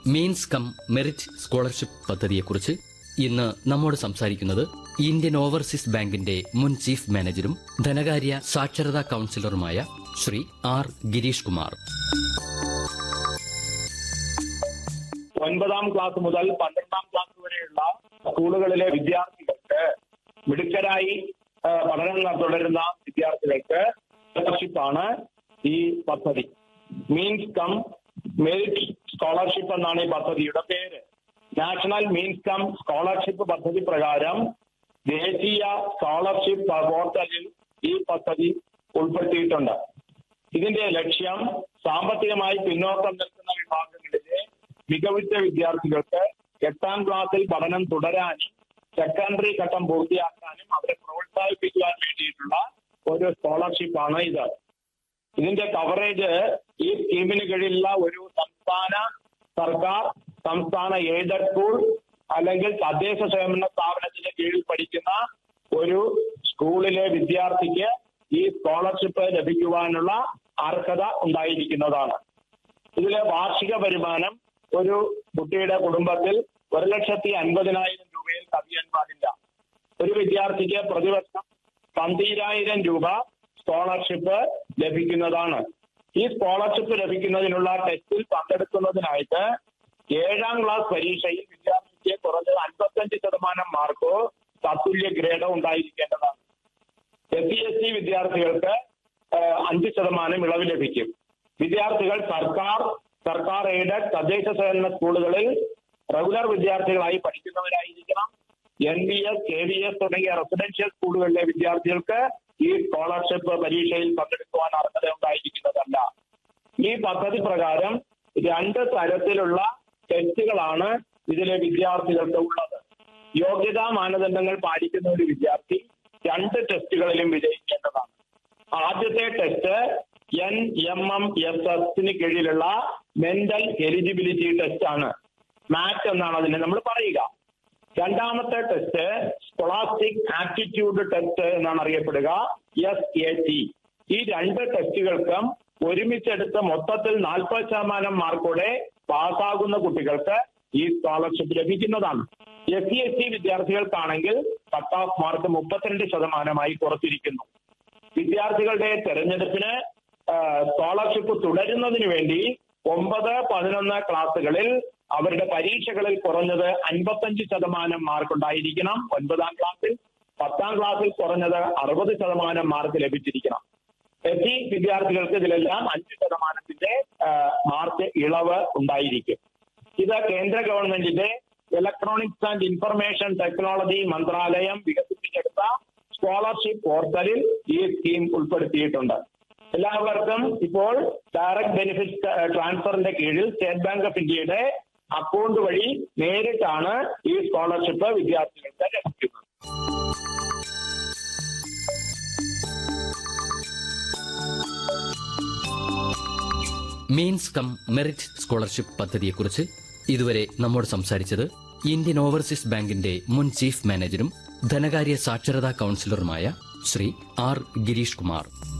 Means come merit scholarship പദ്ധതിയെക്കുറിച്ച് ഇന്ന് നമ്മോട് സംസാരിക്കുന്നത് ഇന്ത്യൻ ഓവർസീസ് ബാങ്കിന്റെ മുൻ ചീഫ് മാനേജരും ധനകാര്യ സാക്ഷരതാ കൌൺസിലറുമായ ശ്രീ ആർ ഗിരീഷ് കുമാർ. 9ാം ക്ലാസ് മുതൽ 12ാം ക്ലാസ് വരെയുള്ള സ്കൂളുകളിലെ വിദ്യാർത്ഥികൾക്ക് മിടുക്കരായി പഠനം തുടരുന്ന വിദ്യാർത്ഥികൾക്ക് സ്കോളർഷിപ്പാണ് ഈ പദ്ധതി. മീൻസ് കം മെറിറ്റ് സ്കോളർഷിപ്പ് എന്നാണ് ഈ പദ്ധതിയുടെ പേര്. നാഷണൽ മീൻസ് കം സ്കോളർഷിപ്പ് പദ്ധതി പ്രകാരം ദേശീയ സ്കോളർഷിപ്പ് പോർട്ടലിൽ ഈ പദ്ധതി ഉൾപ്പെടുത്തിയിട്ടുണ്ട്. ഇതിന്റെ ലക്ഷ്യം സാമ്പത്തികമായി പിന്നോക്കം നിൽക്കുന്ന വിഭാഗങ്ങളിലെ മികവുറ്റ വിദ്യാർത്ഥികൾക്ക് 8ാം ക്ലാസ്സിൽ പഠനം തുടരാനും സെക്കൻഡറി ഘട്ടം പൂർത്തിയാക്കാനും അവരെ പ്രോത്സാഹിപ്പിക്കുവാൻ വേണ്ടിയിട്ടുള്ള ഒരു സ്കോളർഷിപ്പാണ് ഇത്. ഇതിന്റെ കവറേജ് ഈ സ്കീമിന് കീഴിലുള്ള ഒരു സംസ്ഥാന എയ്ഡഡ് സ്കൂൾ അല്ലെങ്കിൽ തദ്ദേശ സ്വയംഭരണ സ്ഥാപനത്തിന്റെ കീഴിൽ പഠിക്കുന്ന ഒരു സ്കൂളിലെ വിദ്യാർത്ഥിക്ക് ഈ സ്കോളർഷിപ്പ് ലഭിക്കുവാനുള്ള അർഹത ഉണ്ടായിരിക്കുന്നതാണ്. ഇതിലെ വാർഷിക വരുമാനം ഒരു കുട്ടിയുടെ കുടുംബത്തിൽ 1,50,000 രൂപയിൽ കവിയാൻ പാടില്ല. ഒരു വിദ്യാർത്ഥിക്ക് പ്രതിവർഷം 12,000 രൂപ സ്കോളർഷിപ്പ് ലഭിക്കുന്നതാണ്. ഈ സ്കോളർഷിപ്പ് ലഭിക്കുന്നതിനുള്ള ടെസ്റ്റിൽ പങ്കെടുക്കുന്നതിനായിട്ട് 7ാം ക്ലാസ് പരീക്ഷയിൽ വിദ്യാർത്ഥിക്ക് കുറഞ്ഞത് 55% മാർക്കോ തത്തുല്യ ഗ്രേഡോ ഉണ്ടായിരിക്കേണ്ടതാണ്. SC/ST വിദ്യാർത്ഥികൾക്ക് 5% ഇളവ് ലഭിക്കും. വിദ്യാർത്ഥികൾ സർക്കാർ എയ്ഡഡ് തദ്ദേശ സ്വയംഭരണ സ്കൂളുകളിൽ റെഗുലർ വിദ്യാർത്ഥികളായി പഠിക്കുന്നവരായിരിക്കണം. NVS, KVS തുടങ്ങിയ റെസിഡൻഷ്യൽ സ്കൂളുകളിലെ വിദ്യാർത്ഥികൾക്ക് ഈ സ്കോളർഷിപ്പ് പരീക്ഷയിൽ പങ്കെടുക്കുവാൻ അർഹത ഉണ്ടായിരിക്കുന്നതല്ല. ഈ പദ്ധതി പ്രകാരം 2 തരത്തിലുള്ള ടെസ്റ്റുകളാണ് ഇതിലെ വിദ്യാർത്ഥികൾക്ക് ഉള്ളത്. യോഗ്യതാ മാനദണ്ഡങ്ങൾ പാലിക്കുന്ന ഒരു വിദ്യാർത്ഥി 2 ടെസ്റ്റുകളിലും വിജയിക്കേണ്ടതാണ്. ആദ്യത്തെ ടെസ്റ്റ് NMMSS കീഴിലുള്ള മെന്റൽ എലിജിബിലിറ്റി ടെസ്റ്റ് ആണ്. മാറ്റ് എന്നാണ് അതിനെ നമ്മൾ പറയുക. 2ാമത്തെ ടെസ്റ്റ് സ്കോളാസ്റ്റിക് ആപ്റ്റിറ്റ്യൂഡ് ടെസ്റ്റ് എന്നാണ് അറിയപ്പെടുക, SAT. ഈ 2 ടെസ്റ്റുകൾക്കും ഒരുമിച്ചെടുത്ത് മൊത്തത്തിൽ 40% മാർക്കോടെ പാസ്സാകുന്ന കുട്ടികൾക്ക് ഈ സ്കോളർഷിപ്പ് ലഭിക്കുന്നതാണ്. SC/ST വിദ്യാർത്ഥികൾക്കാണെങ്കിൽ cut off mark 32% കുറച്ചിരിക്കുന്നു. വിദ്യാർത്ഥികളുടെ തെരഞ്ഞെടുപ്പിന് സ്കോളർഷിപ്പ് തുടരുന്നതിന് വേണ്ടി 9, 11 ക്ലാസ്സുകളിൽ അവരുടെ പരീക്ഷകളിൽ കുറഞ്ഞത് 55% മാർക്ക് ഉണ്ടായിരിക്കണം. 9ാം ക്ലാസ്സിൽ 10ാം ക്ലാസ്സിൽ കുറഞ്ഞത് 60% മാർക്ക് ലഭിച്ചിരിക്കണം. SC വിദ്യാർത്ഥികൾക്ക് ഇതിലെല്ലാം 5% മാർക്ക് ഇളവ് ഉണ്ടായിരിക്കും. ഇത് കേന്ദ്ര ഗവൺമെന്റിന്റെ ഇലക്ട്രോണിക്സ് ആൻഡ് ഇൻഫർമേഷൻ ടെക്നോളജി മന്ത്രാലയം വികസിപ്പിച്ചെടുത്ത സ്കോളർഷിപ്പ് പോർട്ടലിൽ ഈ സ്കീം ഉൾപ്പെടുത്തിയിട്ടുണ്ട്. എല്ലാവർക്കും ഇപ്പോൾ ഡയറക്ട് ബെനിഫിറ്റ് ട്രാൻസ്ഫറിന്റെ കീഴിൽ സ്റ്റേറ്റ് ബാങ്ക് ഓഫ് ഇന്ത്യയുടെ അക്കൗണ്ട് വഴി നേരിട്ടാണ് ഈ സ്കോളർഷിപ്പ് വിദ്യാർത്ഥികൾക്ക് ലഭിക്കുന്നത്. മീൻസ് കം മെറിറ്റ് സ്കോളർഷിപ്പ് പദ്ധതിയെക്കുറിച്ച് ഇതുവരെ നമ്മോട് സംസാരിച്ചത് ഇന്ത്യൻ ഓവർസീസ് ബാങ്കിന്റെ മുൻ ചീഫ് മാനേജരും ധനകാര്യ സാക്ഷരതാ കൌൺസിലറുമായ ശ്രീ ആർ ഗിരീഷ് കുമാർ.